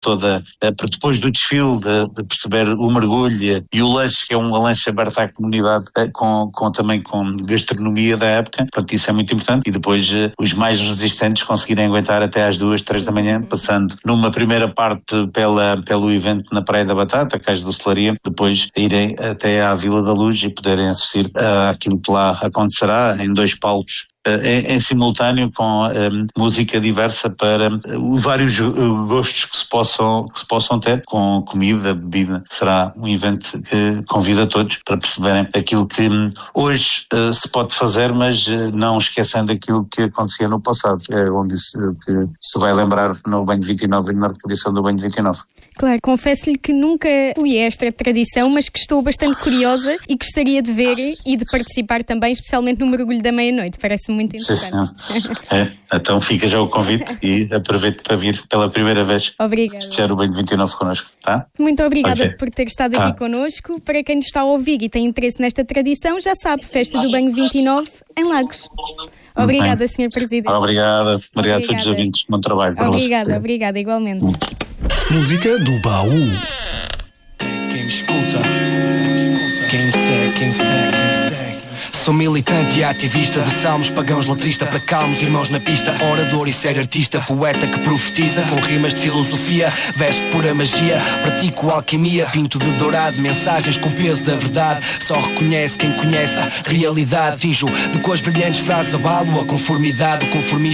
toda, depois do desfile, de perceber o mergulho e o lanche, que é um lanche aberto à comunidade, também com gastronomia da época. Portanto, isso é muito importante. E depois os mais resistentes conseguirem aguentar até às 2, 3 da manhã, passando numa primeira parte pelo evento na Praia da Batata, Cais do Celaria, depois irem até à Vila da Luz e poderem assistir àquilo que lá acontecerá em 2 palcos em simultâneo, com música diversa para vários gostos que se possam ter, com comida, bebida. Será um evento que convida a todos para perceberem aquilo que hoje se pode fazer, mas não esquecendo aquilo que acontecia no passado, onde se vai lembrar no Banho 29 e na recriação do Banho 29. Claro, confesso-lhe que nunca fui a esta tradição, mas que estou bastante curiosa e gostaria de ver e de participar também, especialmente no mergulho da meia-noite. Parece muito interessante. Sim, então fica já o convite e aproveito para vir pela primeira vez. Obrigada. Festejar o Banho 29 connosco, tá? Muito obrigada por ter estado aqui connosco. Para quem nos está a ouvir e tem interesse nesta tradição, já sabe, Festa do Banho 29 em Lagos. Obrigada, Sr. Presidente. Obrigado a todos os ouvintes. Bom trabalho para vocês. Obrigada, igualmente. Música do baú. Quem me escuta, quem me segue. Sou militante e ativista de salmos, pagãos, latrista, para calmos, irmãos na pista, orador e sério artista, poeta que profetiza com rimas de filosofia, verso pura magia, pratico alquimia, pinto de dourado, mensagens com peso da verdade, só reconhece quem conhece a realidade, finjo de cores brilhantes, frases abalo a conformidade, o conformismo